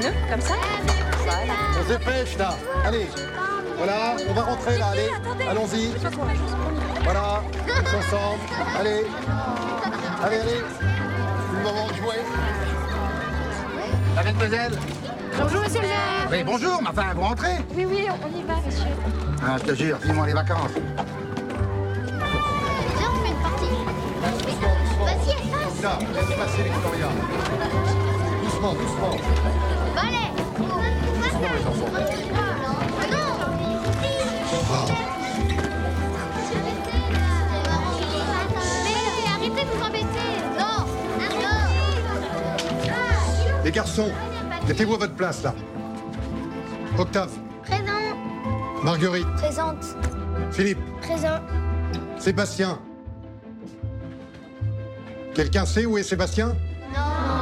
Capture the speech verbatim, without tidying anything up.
nœud, comme ça. Voilà. On se dépêche, là. Allez. Voilà, on va rentrer, là. Allez, allons-y. Voilà, tous ensemble. Allez. Allez, allez. C'est le moment de jouer. La mademoiselle. Bonjour, monsieur le maire. Oui, bonjour, mais enfin, vous rentrez? Oui, oui, on y va, monsieur. Ah, je te jure, dis-moi les vacances. Viens, on fait une partie. Vas-y, elle passe. Là, laisse passer Victoria. Doucement, doucement. Bah, allez. Doucement, les enfants. Ah non. Mais arrêtez de vous embêter. Non. Non. Les garçons, mettez-vous à votre place, là. Octave, Présent. Marguerite, Présente. Philippe, Présent. Sébastien. Quelqu'un sait où est Sébastien?